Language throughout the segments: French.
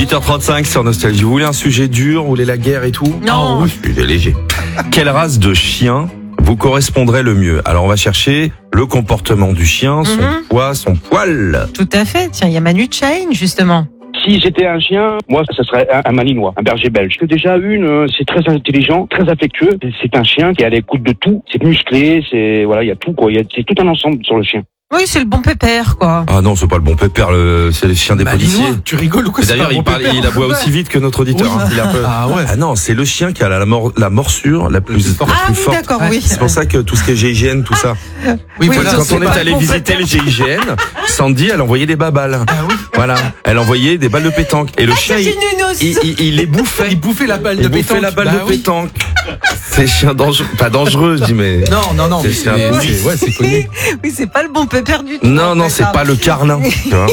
8h35 sur Nostalgie. Vous voulez un sujet dur, vous voulez la guerre et tout? Non. Oui, je suis léger. Quelle race de chien vous correspondrait le mieux? Alors on va chercher le comportement du chien, son poids, son poil. Tout à fait. Tiens, il y a Manu Chain, justement. Si j'étais un chien, moi, ça serait un malinois, un berger belge. J'ai déjà c'est très intelligent, très affectueux. C'est un chien qui est à l'écoute de tout. C'est musclé, voilà, il y a tout, quoi. C'est tout un ensemble sur le chien. Oui, c'est le bon pépère, quoi. Ah non, c'est pas le bon pépère, c'est le chien des policiers. Tu rigoles ou quoi? Et d'ailleurs, il aboie aussi vite que notre auditeur. Oui. Hein. Il est un peu... Ah ouais. Ah non, c'est le chien qui a la morsure la plus forte. D'accord, oui. C'est pour ça que tout ce qui est GIGN, tout ça. Oui, Oui, voilà. Quand on est allé visiter le GIGN, Sandy, elle envoyait des babales. Ah oui. Voilà. Elle envoyait des balles de pétanque. Et le chien, il les bouffait. Il bouffait la balle de Il bouffait pétanque. la balle Bah de oui. pétanque. C'est chien dangereux. Pas dangereux, je dis, mais. Non, mais C'est un pouce. c'est connu. Oui, c'est pas le bon pépère du tout. Non, c'est pas le carlin. Tu vois.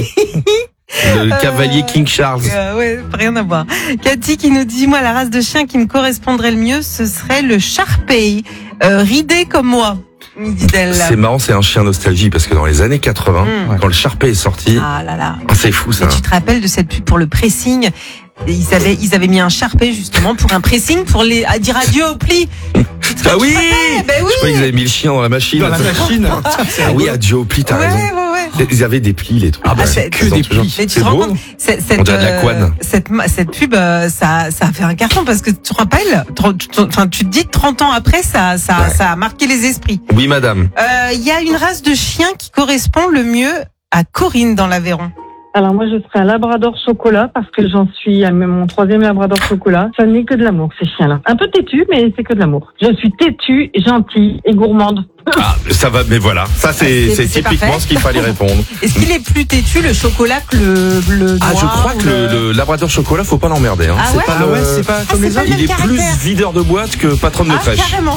Le cavalier King Charles. Ouais, rien à voir. Cathy qui nous dit, moi, la race de chien qui me correspondrait le mieux, ce serait le Sharpei, ridé comme moi, dit-elle. C'est marrant, c'est un chien nostalgie parce que dans les années 80, quand le Sharpei est sorti, Ah là là. c'est fou ça. Et tu te rappelles de cette pub pour le pressing? Et ils avaient mis un Sharpei justement pour un pressing pour dire adieu au pli. Ah oui, Ben oui. Je croyais qu'ils avaient mis le chien dans la machine. Dans la machine. Ah oui, adieu au pli, t'as raison. Ouais. Ils avaient des plis, les trucs. Ah bah, c'est que des plis. Mais tu C'est te rends beau. compte, On dirait de la couenne. cette pub, ça a fait un carton parce que tu te rappelles, tu te dis 30 ans après, ça a marqué les esprits. Oui, madame. Il y a une race de chien qui correspond le mieux à Corinne dans l'Aveyron. Alors moi je serais un labrador chocolat parce que j'en suis à mon 3e labrador chocolat. Ça n'est que de l'amour ces chiens-là. Un peu têtu mais c'est que de l'amour. Je suis têtue, gentille et gourmande. Ah, ça va, mais voilà. Ça, c'est C'est typiquement parfait. ce qu'il fallait répondre. Est-ce qu'il est plus têtu le chocolat que le Ah, noir je crois ou que le labrador chocolat, faut pas l'emmerder. Hein. Ah C'est ouais pas Ah ouais, c'est pas comme c'est les pas autres. le Il est même plus caractère. videur de boîte que patron de Ah, crèche. carrément.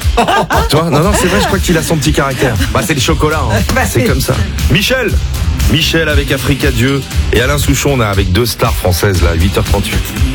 Tu vois, non, c'est vrai, je crois qu'il a son petit caractère. Bah, c'est le chocolat, hein. Bah, C'est comme ça. Michel avec Africa Dieu et Alain Souchon, on a avec deux stars françaises, là, 8h38.